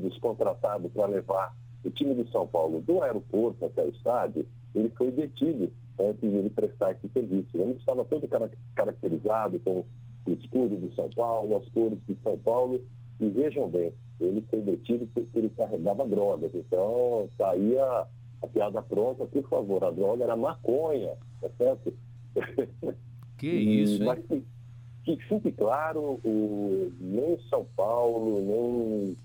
ônibus contratado para levar o time de São Paulo do aeroporto até o estádio, ele foi detido antes de ele prestar esse serviço. O ônibus estava todo caracterizado com o escudo de São Paulo, as cores de São Paulo, e vejam bem, ele foi detido porque ele carregava drogas. Então, está aí a piada pronta, por favor, a droga era maconha, tá certo? Que isso, hein? Mas que fique claro, nem São Paulo, nem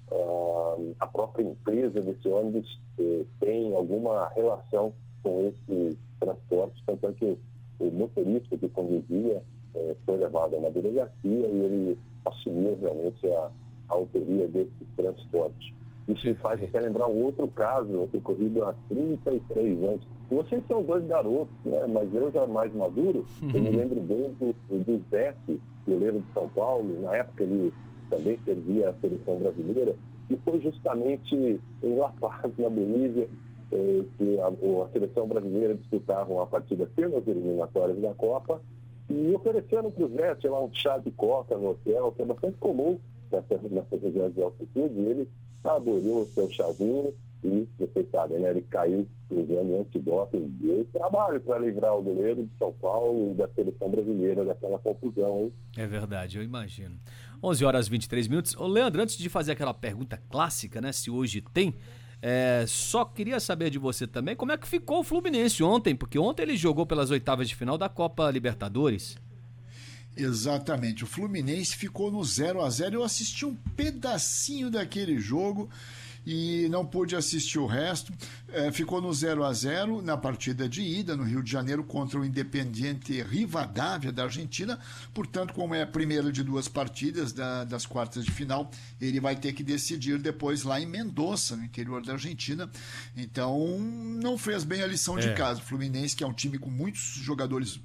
a própria empresa desse ônibus tem alguma relação com esse transporte, tanto é que o motorista que conduzia foi levado a uma delegacia e ele assumiu realmente a autoria desse transporte. Isso me faz até lembrar um outro caso ocorrido há 33 anos. Vocês são dois garotos, né? Mas eu já mais maduro, eu me lembro bem do Zete, goleiro de São Paulo. Na época ele também servia a seleção brasileira, e foi justamente em La Paz, na Bolívia, que a seleção brasileira disputava uma partida pelas eliminatórias da Copa, e ofereceram para o Zete lá um chá de coca no hotel, que é bastante comum nessas regiões de altitude, e ele adorou o seu chazinho, e vocês sabem, né, ele caiu usando antidoping, e deu trabalho para livrar o goleiro de São Paulo e da seleção brasileira daquela confusão, hein? É verdade, eu imagino. 11h23. Ô Leandro, antes de fazer aquela pergunta clássica, né, se hoje tem, só queria saber de você também, como é que ficou o Fluminense ontem, porque ontem ele jogou pelas oitavas de final da Copa Libertadores. Exatamente, o Fluminense ficou no 0-0, eu assisti um pedacinho daquele jogo e não pude assistir o resto. Ficou no 0-0 na partida de ida no Rio de Janeiro contra o Independiente Rivadavia da Argentina. Portanto, como é a primeira de duas partidas das quartas de final, ele vai ter que decidir depois lá em Mendoza, no interior da Argentina. Então não fez bem a lição de casa. O Fluminense, que é um time com muitos jogadores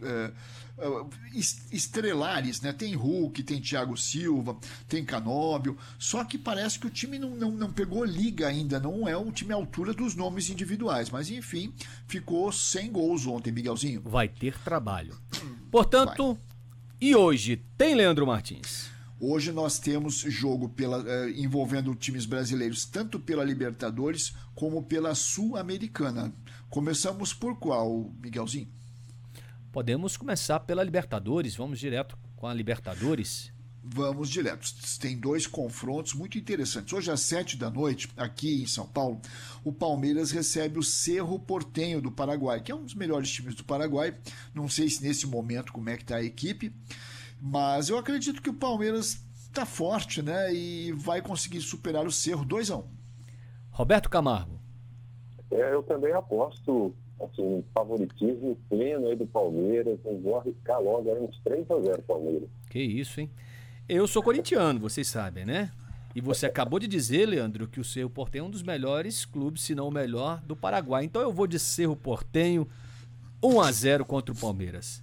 estrelares, né? Tem Hulk, tem Thiago Silva, tem Canóbio, só que parece que o time não pegou liga ainda, não é um time à altura dos nomes individuais, mas enfim, ficou 100 gols ontem, Miguelzinho. Vai ter trabalho. Portanto, e hoje tem Leandro Martins? Hoje nós temos jogo envolvendo times brasileiros, tanto pela Libertadores como pela Sul-Americana. Começamos por qual, Miguelzinho? Podemos começar pela Libertadores, vamos direto com a Libertadores. Vamos direto. Tem dois confrontos muito interessantes. Hoje às 7h, aqui em São Paulo, o Palmeiras recebe o Cerro Porteño do Paraguai, que é um dos melhores times do Paraguai. Não sei se nesse momento como é que está a equipe, mas eu acredito que o Palmeiras está forte, né? E vai conseguir superar o Cerro 2-1. Roberto Camargo. Eu também aposto assim, favoritismo pleno aí do Palmeiras. Eu vou arriscar logo aí uns 3-0 Palmeiras. Que isso, hein? Eu sou corintiano, vocês sabem, né? E você acabou de dizer, Leandro, que o Cerro Porteño é um dos melhores clubes, se não o melhor, do Paraguai. Então eu vou de Cerro Porteño 1-0 contra o Palmeiras.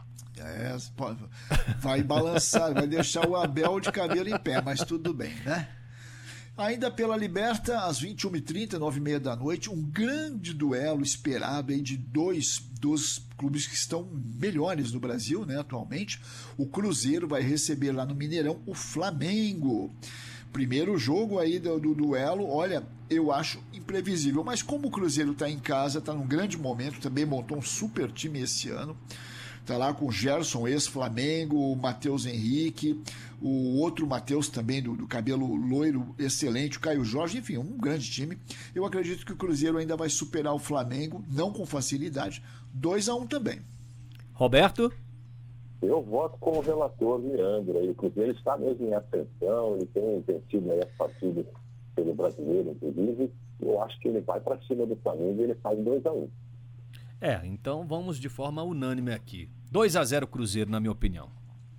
Vai balançar, vai deixar o Abel de cabelo em pé, mas tudo bem, né? Ainda pela Liberta, às 21h30, 21h30, um grande duelo esperado aí de dois dos clubes que estão melhores no Brasil, né, atualmente. O Cruzeiro vai receber lá no Mineirão o Flamengo. Primeiro jogo aí do duelo, olha, eu acho imprevisível, mas como o Cruzeiro está em casa, está num grande momento, também montou um super time esse ano. Está lá com o Gerson, ex-Flamengo, o Matheus Henrique, o outro Matheus também do cabelo loiro, excelente, o Caio Jorge, enfim, um grande time. Eu acredito que o Cruzeiro ainda vai superar o Flamengo, não com facilidade, 2-1 também. Roberto? Eu voto com o relator Leandro. Aí. O Cruzeiro está mesmo em ascensão, ele tem vencido aí as partidas pelo brasileiro, inclusive. Eu acho que ele vai para cima do Flamengo e ele faz 2-1. Então vamos de forma unânime aqui. 2-0 Cruzeiro, na minha opinião.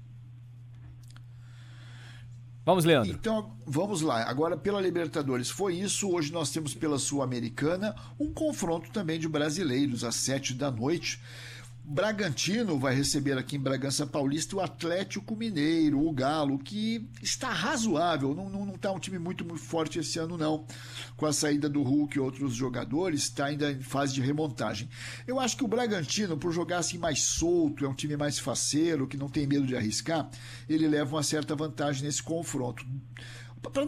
Vamos, Leandro. Então, vamos lá. Agora, pela Libertadores foi isso. Hoje nós temos pela Sul-Americana um confronto também de brasileiros, às 7h. Bragantino vai receber aqui em Bragança Paulista o Atlético Mineiro, o Galo, que está razoável, não está um time muito forte esse ano não, com a saída do Hulk e outros jogadores, está ainda em fase de remontagem. Eu acho que o Bragantino, por jogar assim mais solto, é um time mais faceiro, que não tem medo de arriscar, ele leva uma certa vantagem nesse confronto.